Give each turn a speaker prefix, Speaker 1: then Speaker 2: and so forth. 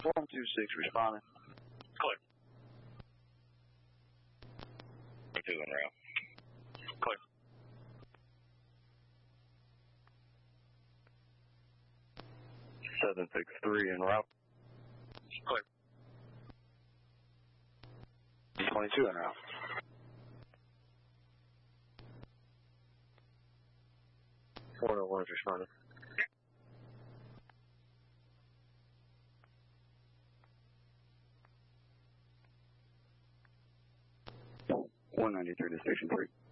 Speaker 1: 126 responding.
Speaker 2: Clear. 2 en route. Clear.
Speaker 3: Seven 6-3 en route.
Speaker 2: Clear.
Speaker 1: 22 en route.
Speaker 3: One is responding.
Speaker 1: One 93 to station 3.